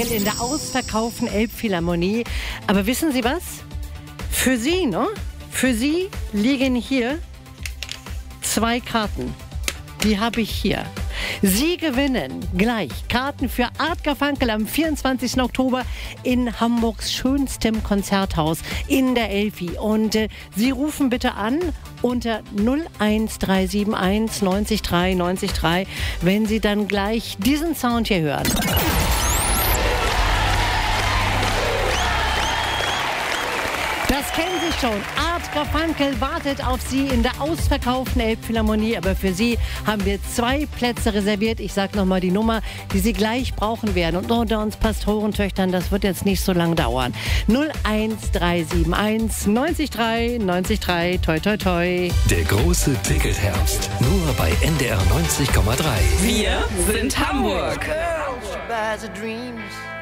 Garfunkel in der ausverkauften Elbphilharmonie. Aber wissen Sie was? Für Sie, ne? Für Sie liegen hier 2 Karten. Die habe ich hier. Sie gewinnen gleich Karten für Art Garfunkel am 24. Oktober in Hamburgs schönstem Konzerthaus in der Elfi. Und Sie rufen bitte an unter 01371 90 3 90 3, wenn Sie dann gleich diesen Sound hier hören. Das kennen Sie schon. Art Garfunkel wartet auf Sie in der ausverkauften Elbphilharmonie. Aber für Sie haben wir 2 Plätze reserviert. Ich sage nochmal die Nummer, die Sie gleich brauchen werden. Und unter uns Pastorentöchtern, das wird jetzt nicht so lang dauern. 01371 90 3 90 3. Toi, toi, toi. Der große Ticket-Herbst. Nur bei NDR 90,3. Wir sind Hamburg. Girl, she buys her dreams.